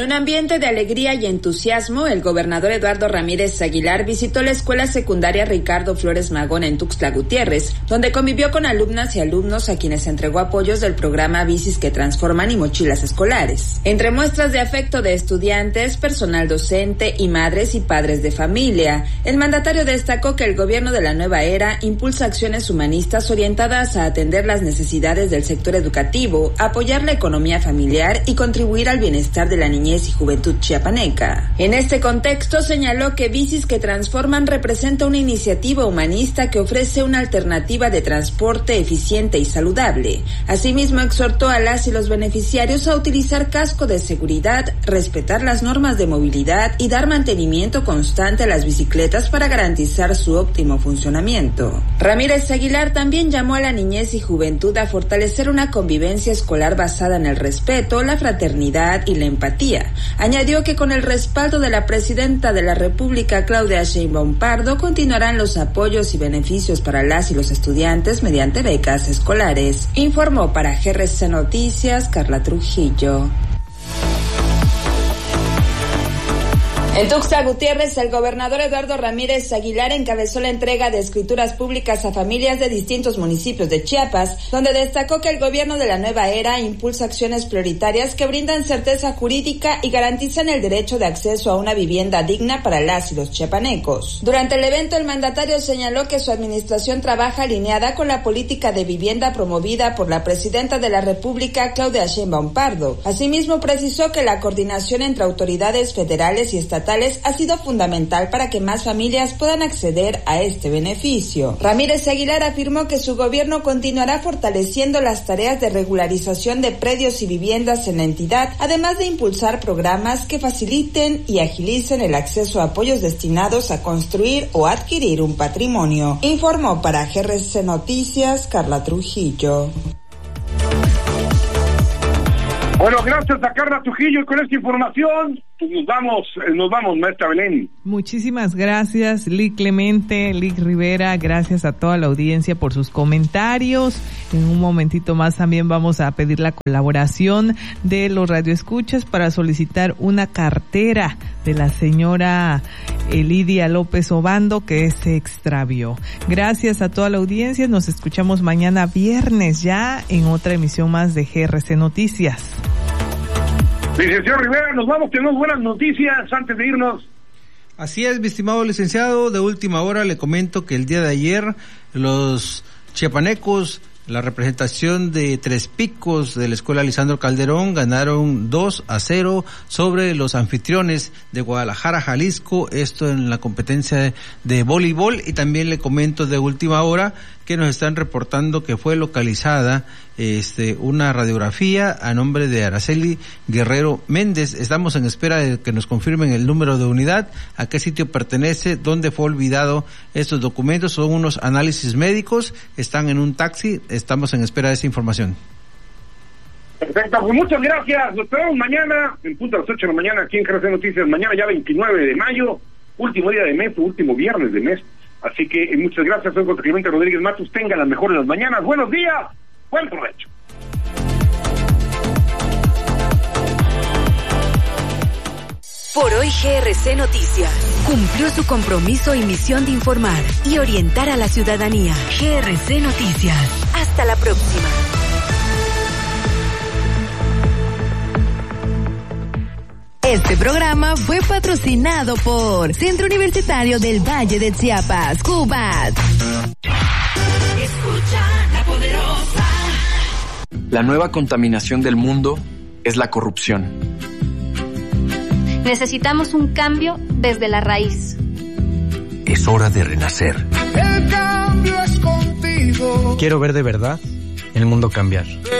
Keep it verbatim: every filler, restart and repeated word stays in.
un ambiente de alegría y entusiasmo, el gobernador Eduardo Ramírez Aguilar visitó la escuela secundaria Ricardo Flores Magón en Tuxtla Gutiérrez, donde convivió con alumnas y alumnos a quienes entregó apoyos del programa Bicis que Transforman y mochilas escolares. Entre muestras de afecto de estudiantes, personal docente y madres y padres de familia, el mandatario destacó que el gobierno de la nueva era impulsa acciones humanistas orientadas a atender las necesidades del sector educativo, apoyar la economía familiar y contribuir al bienestar de la niñez y juventud chiapaneca. En este contexto señaló que Bicis que Transforman representa una iniciativa humanista que ofrece una alternativa de transporte eficiente y saludable. Asimismo exhortó a las y los beneficiarios a utilizar casco de seguridad, respetar las normas de movilidad y dar mantenimiento constante a las bicicletas para garantizar su óptimo funcionamiento. Ramírez Aguilar también llamó a la niñez y juventud a fortalecer una convivencia escolar basada en el respeto, la fraternidad y la empatía. Añadió que con el respaldo de la presidenta de la República, Claudia Sheinbaum Pardo, continuarán los apoyos y beneficios para las y los estudiantes mediante becas escolares. Informó para G R C Noticias Carla Trujillo. En Tuxtla Gutiérrez, el gobernador Eduardo Ramírez Aguilar encabezó la entrega de escrituras públicas a familias de distintos municipios de Chiapas, donde destacó que el gobierno de la nueva era impulsa acciones prioritarias que brindan certeza jurídica y garantizan el derecho de acceso a una vivienda digna para las y los chiapanecos. Durante el evento, el mandatario señaló que su administración trabaja alineada con la política de vivienda promovida por la presidenta de la República, Claudia Sheinbaum Pardo. Asimismo, precisó que la coordinación entre autoridades federales y estatales ha sido fundamental para que más familias puedan acceder a este beneficio. Ramírez Aguilar afirmó que su gobierno continuará fortaleciendo las tareas de regularización de predios y viviendas en la entidad, además de impulsar programas que faciliten y agilicen el acceso a apoyos destinados a construir o adquirir un patrimonio. Informó para G R C Noticias Carla Trujillo. Bueno, gracias a Carla Trujillo y con esta información pues nos vamos, nos vamos, maestra Belén. Muchísimas gracias, Lic Clemente, Lic Rivera, gracias a toda la audiencia por sus comentarios. En un momentito más también vamos a pedir la colaboración de los radioescuchas para solicitar una cartera de la señora Lidia López Obando que se extravió. Gracias a toda la audiencia, nos escuchamos mañana viernes ya en otra emisión más de G R C Noticias. Licenciado Rivera, nos vamos, tenemos buenas noticias antes de irnos. Así es, mi estimado licenciado, de última hora le comento que el día de ayer los chiapanecos, la representación de Tres Picos de la Escuela Lisandro Calderón ganaron dos a cero sobre los anfitriones de Guadalajara, Jalisco, esto en la competencia de voleibol. Y también le comento de última hora que nos están reportando que fue localizada este una radiografía a nombre de Araceli Guerrero Méndez. Estamos en espera de que nos confirmen el número de unidad, a qué sitio pertenece, dónde fue olvidado estos documentos. Son unos análisis médicos, están en un taxi, estamos en espera de esa información. Perfecto, pues muchas gracias, nos vemos mañana en punto a las ocho de la mañana aquí en G R C Noticias, mañana ya veintinueve de mayo, último día de mes, último viernes de mes. Así que muchas gracias, soy José Clemente Rodríguez Matus, tengan las mejores las mañanas, buenos días, buen provecho. Por hoy G R C Noticias cumplió su compromiso y misión de informar y orientar a la ciudadanía. G R C Noticias, hasta la próxima. Este programa fue patrocinado por Centro Universitario del Valle de Chiapas, Cubat. Escucha la poderosa. La nueva contaminación del mundo es la corrupción. Necesitamos un cambio desde la raíz. Es hora de renacer. El cambio es contigo. Quiero ver de verdad el mundo cambiar.